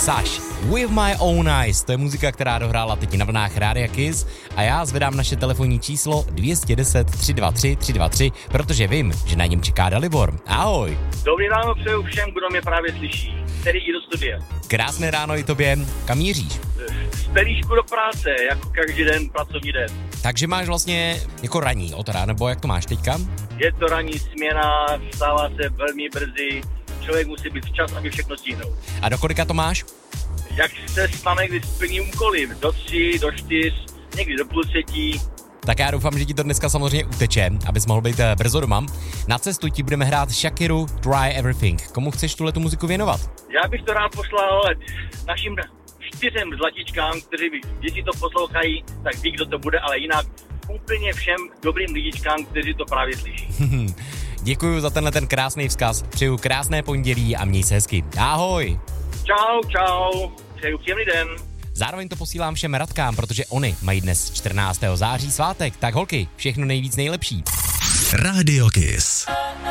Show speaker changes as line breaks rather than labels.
Sash, With My Own Eyes, to je muzika, která dohrála teď na vlnách Rádia Kiss a já zvedám naše telefonní číslo 210 323 323, protože vím, že na něm čeká Dalibor. Ahoj.
Dobrý ráno přeju všem, kdo mě právě slyší, tedy i do studia.
Krásné ráno i tobě. Kam míříš?
Z pelíšku do práce, jako každý den, pracovní den.
Takže máš vlastně jako ranní otra, nebo jak to máš teďka?
Je to ranní směna, vstává se velmi brzy, člověk musí být včas, aby všechno stihnul.
A do kolika to máš?
Jak se stane, když splní úkoly? Do 3, do 4, někdy do 2:30.
Tak já doufám, že ti to dneska samozřejmě uteče, abys mohl být brzo doma. Na cestu ti budeme hrát Shakiru Try Everything. Komu chceš tuhletu muziku věnovat?
Já bych to rád poslal našim 4 zlatičkám, kteří jestli to poslouchají, tak ví, kdo to bude, ale jinak úplně všem dobrým lidičkám, kteří to právě slyší.
Děkuji za ten krásný vzkaz. Přeju krásné pondělí a měj se hezky. Ahoj.
Čau. Přeju příjemný den.
Zároveň to posílám všem Radkám, protože oni mají dnes 14. září svátek. Tak holky, všechno nejvíc nejlepší.
Radio Kiss.